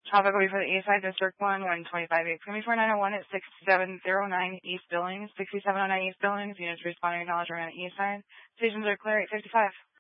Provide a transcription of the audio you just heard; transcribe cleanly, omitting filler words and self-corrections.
Traffic will be for the east side, District 1, 125-8, Premium 4901 at 6709 East Billings, 6709 East Billings. Units responding acknowledged around the east side. Stations are clear, 855.